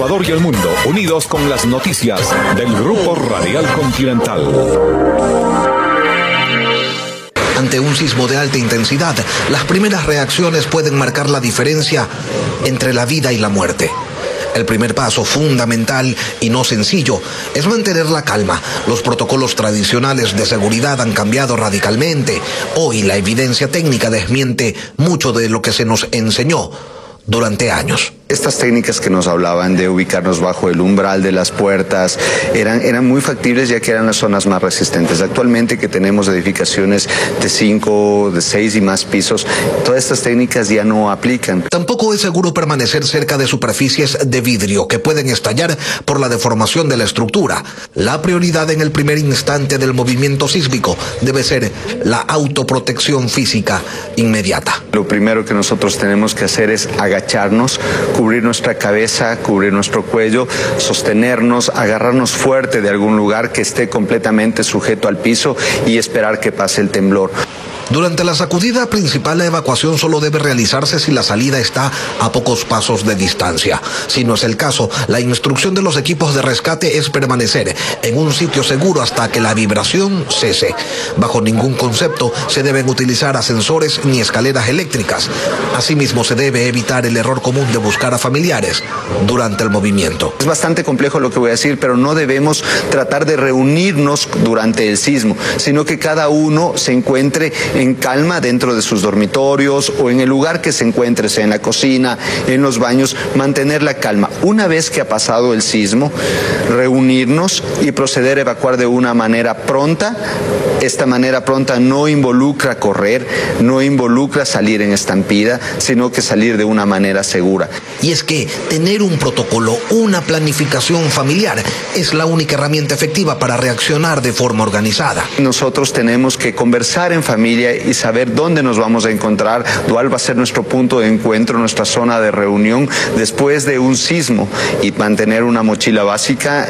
Ecuador y el mundo, unidos con las noticias del Grupo Radial Continental. Ante un sismo de alta intensidad, las primeras reacciones pueden marcar la diferencia entre la vida y la muerte. El primer paso, fundamental y no sencillo, es mantener la calma. Los protocolos tradicionales de seguridad han cambiado radicalmente. Hoy la evidencia técnica desmiente mucho de lo que se nos enseñó durante años. Estas técnicas que nos hablaban de ubicarnos bajo el umbral de las puertas eran muy factibles, ya que eran las zonas más resistentes. Actualmente, que tenemos edificaciones de 5, de 6 y más pisos, todas estas técnicas ya no aplican. Tampoco es seguro permanecer cerca de superficies de vidrio que pueden estallar por la deformación de la estructura. La prioridad en el primer instante del movimiento sísmico debe ser la autoprotección física inmediata. Lo primero que nosotros tenemos que hacer es agacharnos, cubrir nuestra cabeza, cubrir nuestro cuello, sostenernos, agarrarnos fuerte de algún lugar que esté completamente sujeto al piso y esperar que pase el temblor. Durante la sacudida principal, la evacuación solo debe realizarse si la salida está a pocos pasos de distancia. Si no es el caso, la instrucción de los equipos de rescate es permanecer en un sitio seguro hasta que la vibración cese. Bajo ningún concepto se deben utilizar ascensores ni escaleras eléctricas. Asimismo, se debe evitar el error común de buscar a familiares durante el movimiento. Es bastante complejo lo que voy a decir, pero no debemos tratar de reunirnos durante el sismo, sino que cada uno se encuentre en calma dentro de sus dormitorios o en el lugar que se encuentre, sea en la cocina, en los baños, mantener la calma. Una vez que ha pasado el sismo, reunirnos y proceder a evacuar de una manera pronta. Esta manera pronta no involucra correr, no involucra salir en estampida, sino que salir de una manera segura. Y es que tener un protocolo, una planificación familiar, es la única herramienta efectiva para reaccionar de forma organizada. Nosotros tenemos que conversar en familia y saber dónde nos vamos a encontrar, cuál va a ser nuestro punto de encuentro, nuestra zona de reunión después de un sismo, y mantener una mochila básica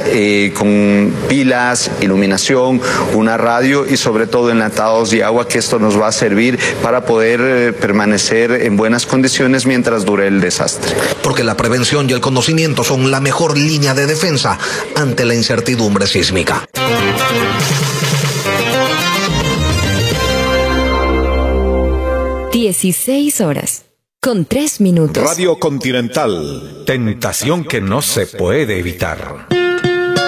con pilas, iluminación, una radio y sobre todo enlatados y agua, que esto nos va a servir para poder permanecer en buenas condiciones mientras dure el desastre. Porque la prevención y el conocimiento son la mejor línea de defensa ante la incertidumbre sísmica. 16:03. Radio Continental, tentación que no se puede evitar.